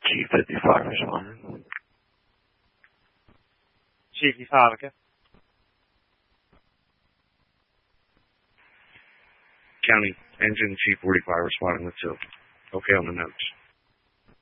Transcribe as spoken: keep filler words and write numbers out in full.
Chief fifty-five responding. Chief fifty-five, okay. County Engine Chief forty-five responding with two. Okay on the notes.